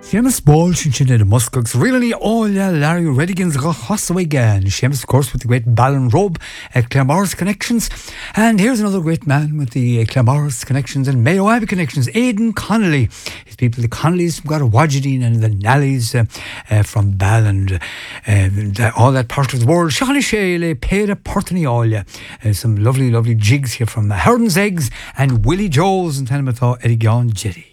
Seamus Ball Chinchin Muscox really all Larry Redigan's Hossaway again. Seamus, of course, with the great Ballon Robe at Claremorris Connections. And here's another great man with the Claremorris Connections and Mayo Abbey Connections, Aidan Connolly. His people, the Connollys from Wadjadine and the Nallys from Ball and all that part of the world. Shani Shale, Peda Portanialia. Some lovely, lovely jigs here from Herdon's Eggs and Willie Joes and Tenemathaw Eddie Gone Jetty.